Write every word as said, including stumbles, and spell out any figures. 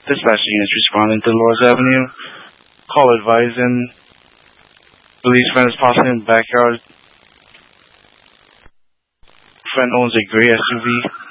Dispatch units responding to Lords Avenue. Call advising police friend is possibly in the backyard. Friend owns a gray S U V.